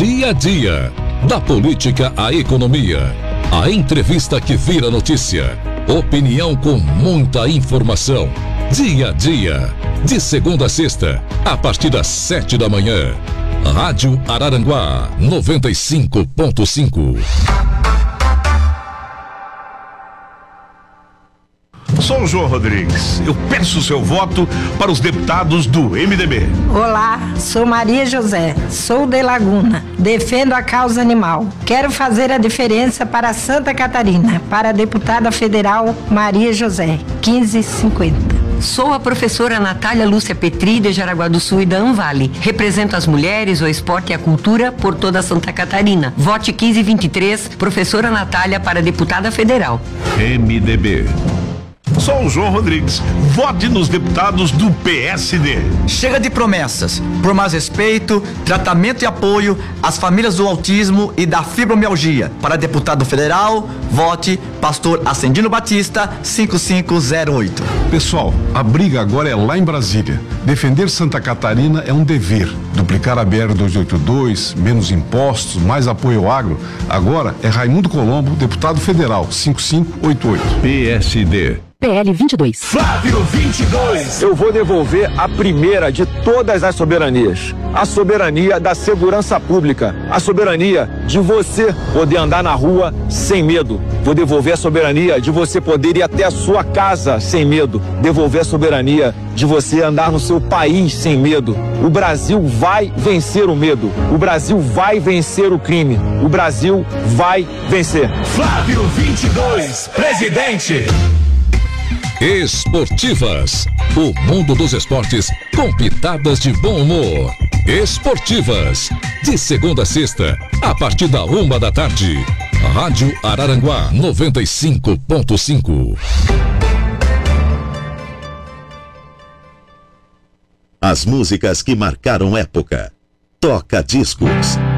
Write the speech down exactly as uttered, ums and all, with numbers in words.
Dia a dia. Da política à economia. A entrevista que vira notícia. Opinião com muita informação. Dia a dia. De segunda a sexta, a partir das sete da manhã. Rádio Araranguá noventa e cinco ponto cinco. Sou o João Rodrigues. Eu peço o seu voto para os deputados do M D B. Olá, sou Maria José, sou de Laguna, defendo a causa animal. Quero fazer a diferença para Santa Catarina, para a deputada federal Maria José, quinze cinquenta. Sou a professora Natália Lúcia Petri, de Jaraguá do Sul e da Anvale. Represento as mulheres, o esporte e a cultura por toda Santa Catarina. Vote quinze vinte e três, professora Natália para deputada federal. M D B. Sou o João Rodrigues. Vote nos deputados do P S D. Chega de promessas. Por mais respeito, tratamento e apoio às famílias do autismo e da fibromialgia. Para deputado federal, vote Pastor Ascendino Batista, cinco cinco zero oito. Pessoal, a briga agora é lá em Brasília. Defender Santa Catarina é um dever. Duplicar a B R duzentos e oitenta e dois, menos impostos, mais apoio ao agro. Agora é Raimundo Colombo, deputado federal, cinco cinco oito oito. P S D. P L vinte e dois. Flávio vinte e dois. Eu vou devolver a primeira de todas as soberanias. A soberania da segurança pública. A soberania de você poder andar na rua sem medo. Vou devolver a soberania de você poder ir até a sua casa sem medo. Devolver a soberania de você andar no seu país sem medo. O Brasil vai vencer o medo. O Brasil vai vencer o crime. O Brasil vai vencer. Flávio vinte e dois, presidente. Esportivas. O mundo dos esportes com pitadas de bom humor. Esportivas. De segunda a sexta, a partir da uma da tarde. Rádio Araranguá noventa e cinco ponto cinco. As músicas que marcaram época. Toca discos.